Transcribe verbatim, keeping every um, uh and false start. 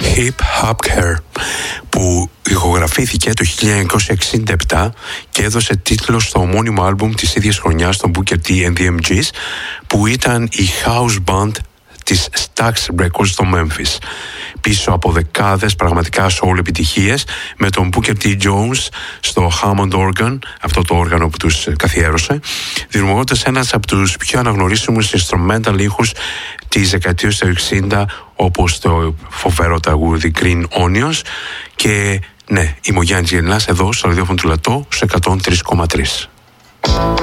Hip Hop Hair, που ηχογραφήθηκε το χίλια εννιακόσια εξήντα επτά και έδωσε τίτλο στο ομώνυμο άλμπουμ της ίδιας χρονιάς των Booker T and the εμ τζις, που ήταν η house band της Stax Records στο Memphis. Πίσω από δεκάδες πραγματικά soul επιτυχίες, με τον Booker T. Jones στο Hammond Organ, αυτό το όργανο που τους καθιέρωσε, δημιουργώντας ένας από τους πιο αναγνωρίσιμους instrumental ήχους της δεκαετίας του εξήντα, όπως το φοβερό τραγούδι Green Onions. Και ναι, είμαι ο Γιάννης Γελνάς εδώ στο ραδιόφωνο του Λατό, στο εκατόν τρία κόμμα τρία.